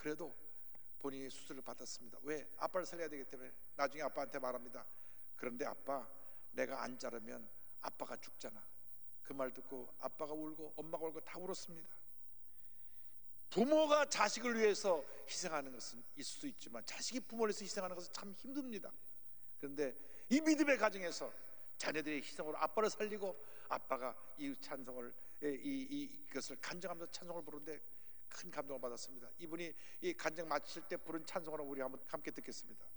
그래도 본인이 수술을 받았습니다. 왜? 아빠를 살려야 되기 때문에. 나중에 아빠한테 말합니다. 그런데 아빠, 내가 안 자르면 아빠가 죽잖아. 그 말 듣고 아빠가 울고 엄마가 울고 다 울었습니다. 부모가 자식을 위해서 희생하는 것은 있을 수 있지만 자식이 부모를 위해서 희생하는 것은 참 힘듭니다. 그런데 이 믿음의 가정에서 자녀들의 희생으로 아빠를 살리고 아빠가 이 찬송을 이것을 간증하면서 찬송을 부르는데 큰 감동을 받았습니다. 이분이 이 간증 마칠 때 부른 찬송을 우리 한번 함께 듣겠습니다.